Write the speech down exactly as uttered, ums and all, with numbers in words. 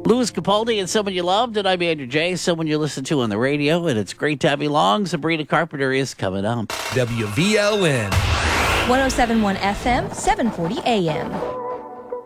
Louis Capaldi and Someone You Loved, and I'm Andrew J., someone you listen to on the radio, and it's great to have you along. Sabrina Carpenter is coming up. W V L N. one oh seven point one F M, seven forty A M.